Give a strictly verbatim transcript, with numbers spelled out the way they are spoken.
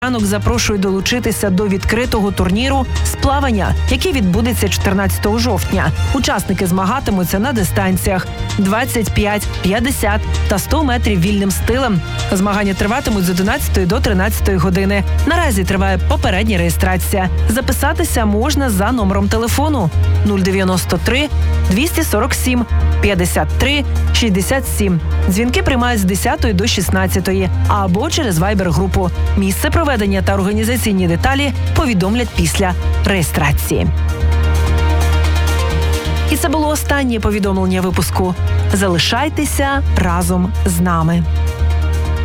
Ранок запрошую долучитися до відкритого турніру з плавання, який відбудеться чотирнадцятого жовтня. Учасники змагатимуться на дистанціях двадцять п'ять, п'ятдесят та сто метрів вільним стилем. Змагання триватимуть з одинадцятої до тринадцятої години. Наразі триває попередня реєстрація. Записатися можна за номером телефону нуль дев'яносто три двісті сорок сім п'ятдесят три шістдесят сім. Дзвінки приймають з десятої до шістнадцятої або через вайбер-групу. Місце проведення та організаційні деталі повідомлять після реєстрації. І це було останнє повідомлення випуску. Залишайтеся разом з нами.